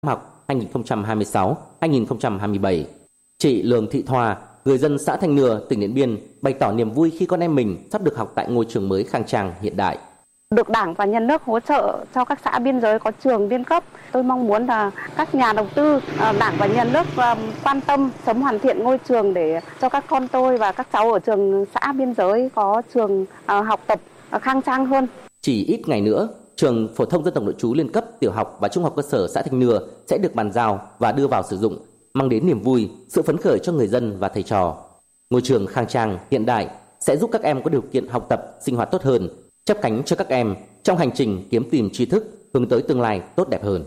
học 2026-2027. Chị Lường Thị Thoa, người dân xã Thanh Nưa, tỉnh Điện Biên, bày tỏ niềm vui khi con em mình sắp được học tại ngôi trường mới khang trang hiện đại. Được Đảng và Nhà nước hỗ trợ cho các xã biên giới có trường liên cấp. Tôi mong muốn là các nhà đầu tư, Đảng và Nhà nước quan tâm sớm hoàn thiện ngôi trường để cho các con tôi và các cháu ở trường xã biên giới có trường học tập khang trang hơn. Chỉ ít ngày nữa, trường phổ thông dân tộc nội trú liên cấp tiểu học và trung học cơ sở xã Thanh Nưa sẽ được bàn giao và đưa vào sử dụng, mang đến niềm vui, sự phấn khởi cho người dân và thầy trò. Ngôi trường khang trang, hiện đại sẽ giúp các em có điều kiện học tập, sinh hoạt tốt hơn, chắp cánh cho các em trong hành trình kiếm tìm tri thức, hướng tới tương lai tốt đẹp hơn.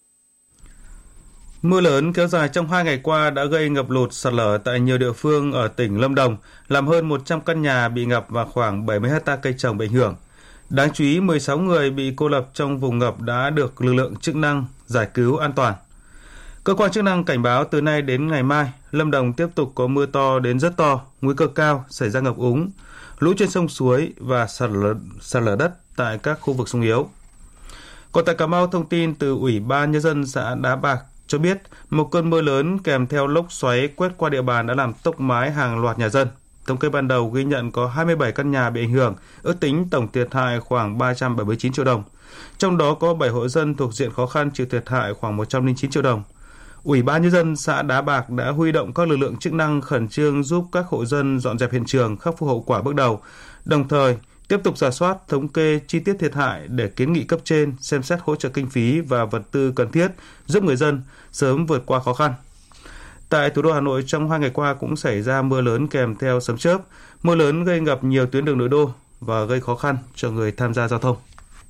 Mưa lớn kéo dài trong 2 ngày qua đã gây ngập lụt, sạt lở tại nhiều địa phương ở tỉnh Lâm Đồng, làm hơn 100 căn nhà bị ngập và khoảng 70 hectare cây trồng bị ảnh hưởng. Đáng chú ý, 16 người bị cô lập trong vùng ngập đã được lực lượng chức năng giải cứu an toàn. Cơ quan chức năng cảnh báo từ nay đến ngày mai, Lâm Đồng tiếp tục có mưa to đến rất to, nguy cơ cao xảy ra ngập úng, lũ trên sông suối và sạt lở đất tại các khu vực sung yếu. Còn tại Cà Mau, thông tin từ Ủy ban Nhân dân xã Đá Bạc cho biết một cơn mưa lớn kèm theo lốc xoáy quét qua địa bàn đã làm tốc mái hàng loạt nhà dân. Thống kê ban đầu ghi nhận có 27 căn nhà bị ảnh hưởng, ước tính tổng thiệt hại khoảng 379 triệu đồng. Trong đó có 7 hộ dân thuộc diện khó khăn chịu thiệt hại khoảng 109 triệu đồng. Ủy ban Nhân dân xã Đá Bạc đã huy động các lực lượng chức năng khẩn trương giúp các hộ dân dọn dẹp hiện trường, khắc phục hậu quả bước đầu, đồng thời tiếp tục rà soát, thống kê chi tiết thiệt hại để kiến nghị cấp trên xem xét hỗ trợ kinh phí và vật tư cần thiết giúp người dân sớm vượt qua khó khăn. Tại thủ đô Hà Nội, trong 2 ngày qua cũng xảy ra mưa lớn kèm theo sấm chớp. Mưa lớn gây ngập nhiều tuyến đường nội đô và gây khó khăn cho người tham gia giao thông.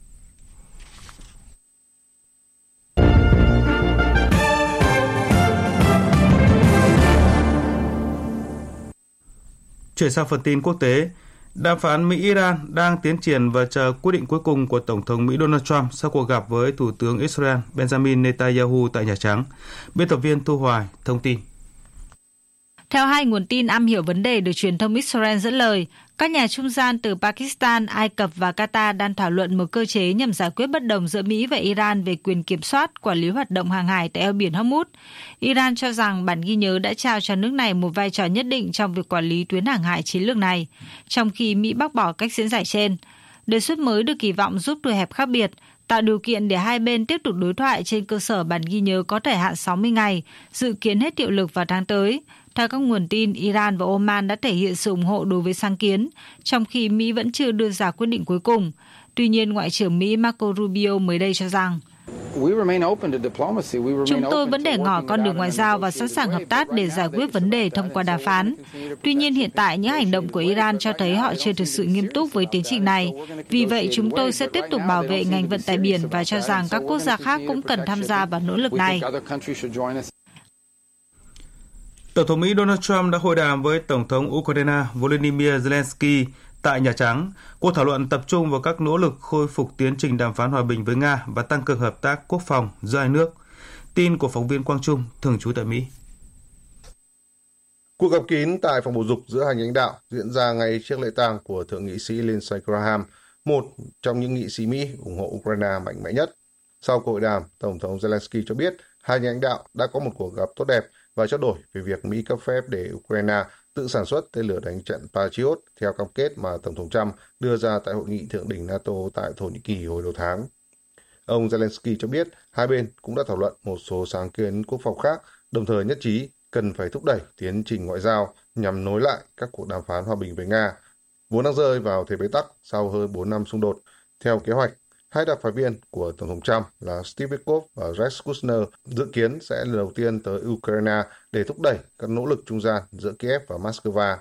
Chuyển sang phần tin quốc tế, đàm phán Mỹ-Iran đang tiến triển và chờ quyết định cuối cùng của Tổng thống Mỹ Donald Trump sau cuộc gặp với Thủ tướng Israel Benjamin Netanyahu tại Nhà Trắng. Biên tập viên Thu Hoài thông tin. Theo hai nguồn tin am hiểu vấn đề được truyền thông Israel dẫn lời, các nhà trung gian từ Pakistan, Ai Cập và Qatar đang thảo luận một cơ chế nhằm giải quyết bất đồng giữa Mỹ và Iran về quyền kiểm soát, quản lý hoạt động hàng hải tại eo biển Hormuz. Iran cho rằng bản ghi nhớ đã trao cho nước này một vai trò nhất định trong việc quản lý tuyến hàng hải chiến lược này, trong khi Mỹ bác bỏ cách diễn giải trên. Đề xuất mới được kỳ vọng giúp thu hẹp khác biệt, tạo điều kiện để hai bên tiếp tục đối thoại trên cơ sở bản ghi nhớ có thời hạn 60 ngày, dự kiến hết hiệu lực vào tháng tới. Theo các nguồn tin, Iran và Oman đã thể hiện sự ủng hộ đối với sáng kiến, trong khi Mỹ vẫn chưa đưa ra quyết định cuối cùng. Tuy nhiên, Ngoại trưởng Mỹ Marco Rubio mới đây cho rằng chúng tôi vẫn để ngỏ con đường ngoại giao và sẵn sàng hợp tác để giải quyết vấn đề thông qua đàm phán. Tuy nhiên, hiện tại những hành động của Iran cho thấy họ chưa thực sự nghiêm túc với tiến trình này. Vì vậy, chúng tôi sẽ tiếp tục bảo vệ ngành vận tải biển và cho rằng các quốc gia khác cũng cần tham gia vào nỗ lực này. Tổng thống Mỹ Donald Trump đã hội đàm với Tổng thống Ukraine Volodymyr Zelensky tại Nhà Trắng. Cuộc thảo luận tập trung vào các nỗ lực khôi phục tiến trình đàm phán hòa bình với Nga và tăng cường hợp tác quốc phòng giữa hai nước. Tin của phóng viên Quang Trung, thường trú tại Mỹ. Cuộc gặp kín tại phòng bầu dục giữa hai lãnh đạo diễn ra ngay trước lễ tang của Thượng nghị sĩ Lindsey Graham, một trong những nghị sĩ Mỹ ủng hộ Ukraine mạnh mẽ nhất. Sau cuộc hội đàm, Tổng thống Zelensky cho biết hai lãnh đạo đã có một cuộc gặp tốt đẹp và trao đổi về việc Mỹ cấp phép để Ukraine tự sản xuất tên lửa đánh trận Patriot theo cam kết mà Tổng thống Trump đưa ra tại hội nghị thượng đỉnh NATO tại Thổ Nhĩ Kỳ hồi đầu tháng. Ông Zelensky cho biết hai bên cũng đã thảo luận một số sáng kiến quốc phòng khác, đồng thời nhất trí cần phải thúc đẩy tiến trình ngoại giao nhằm nối lại các cuộc đàm phán hòa bình với Nga, vốn đang rơi vào thế bế tắc sau hơn 4 năm xung đột. Theo kế hoạch, hai đặc phái viên của Tổng thống Trump là Steve Witkoff và Rex Kushner dự kiến sẽ lần đầu tiên tới Ukraine để thúc đẩy các nỗ lực trung gian giữa Kiev và Moscow.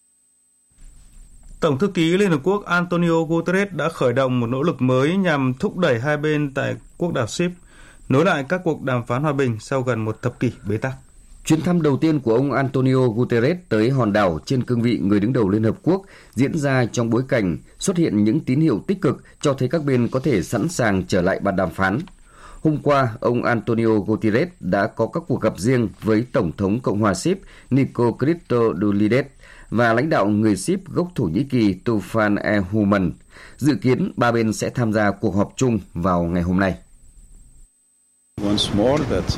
Tổng thư ký Liên Hợp Quốc Antonio Guterres đã khởi động một nỗ lực mới nhằm thúc đẩy hai bên tại quốc đảo Chypre nối lại các cuộc đàm phán hòa bình sau gần một thập kỷ bế tắc. Chuyến thăm đầu tiên của ông Antonio Guterres tới hòn đảo trên cương vị người đứng đầu Liên Hợp Quốc diễn ra trong bối cảnh xuất hiện những tín hiệu tích cực cho thấy các bên có thể sẵn sàng trở lại bàn đàm phán. Hôm qua, ông Antonio Guterres đã có các cuộc gặp riêng với Tổng thống Cộng hòa Chypre Nikos Christodoulides và lãnh đạo người Chypre gốc Thổ Nhĩ Kỳ Tufan Ehuman. Dự kiến ba bên sẽ tham gia cuộc họp chung vào ngày hôm nay.